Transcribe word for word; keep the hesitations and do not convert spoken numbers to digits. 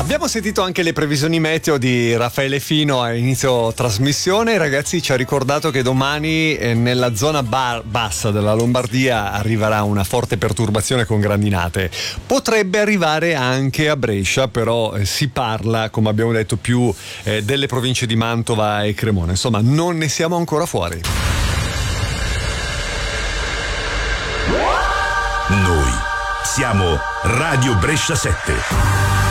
Abbiamo sentito anche le previsioni meteo di Raffaele Fino a inizio trasmissione. Ragazzi, ci ha ricordato che domani eh, nella zona bar- bassa della Lombardia arriverà una forte perturbazione con grandinate. Potrebbe arrivare anche a Brescia, però eh, si parla, come abbiamo detto, più eh, delle province di Mantova e Cremona. Insomma, non ne siamo ancora fuori. Noi siamo Radio Brescia sette.